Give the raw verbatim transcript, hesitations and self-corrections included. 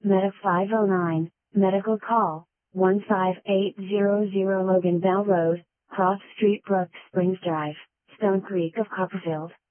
Medic five oh nine, medical call, one five eight zero zero Logan Bell Road, Cross Street Brook Springs Drive, Stone Creek of Copperfield.